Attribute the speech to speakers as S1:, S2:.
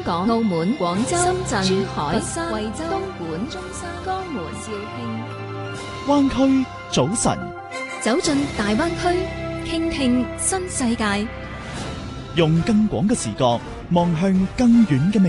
S1: 港、澳門、廣州、深圳、珠海、
S2: 佛山、
S1: 惠州、
S2: 東莞、中山、江門、肇慶。
S3: 灣區早晨，
S1: 走進大灣區，傾聽新世界，
S3: 用更廣嘅視角望向更遠嘅未來。